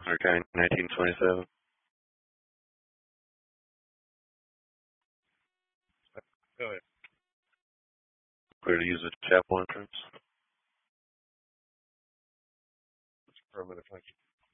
Hunter County, 1927. Go ahead. Clear to use the chapel entrance. Affirmative, thank you.